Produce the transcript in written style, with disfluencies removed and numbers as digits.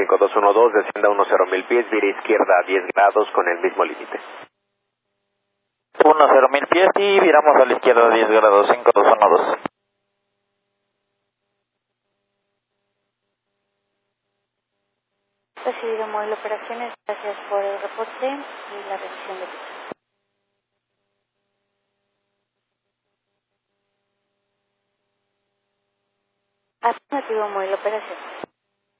5212, descienda 10,000 pies, vira izquierda a 10 grados con el mismo límite. 10,000 pies y viramos a la izquierda a 10 grados, 5212. Recibido módulo operaciones, gracias por el reporte y la revisión de pista. Afirmativo módulo operaciones.